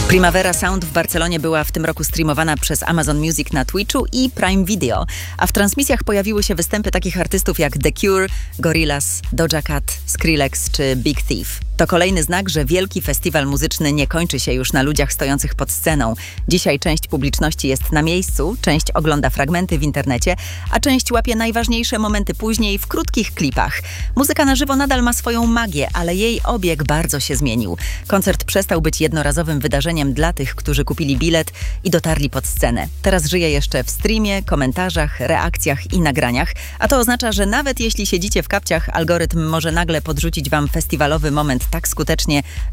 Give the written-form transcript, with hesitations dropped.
Primavera Sound w Barcelonie była w tym roku streamowana przez Amazon Music na Twitchu i Prime Video, a w transmisjach pojawiły się występy takich artystów jak The Cure, Gorillaz, Doja Cat, Skrillex czy Big Thief. To kolejny znak, że wielki festiwal muzyczny nie kończy się już na ludziach stojących pod sceną. Dzisiaj część publiczności jest na miejscu, część ogląda fragmenty w internecie, a część łapie najważniejsze momenty później w krótkich klipach. Muzyka na żywo nadal ma swoją magię, ale jej obieg bardzo się zmienił. Koncert przestał być jednorazowym wydarzeniem dla tych, którzy kupili bilet i dotarli pod scenę. Teraz żyje jeszcze w streamie, komentarzach, reakcjach i nagraniach, a to oznacza, że nawet jeśli siedzicie w kapciach, algorytm może nagle podrzucić wam festiwalowy moment tak skutecznie,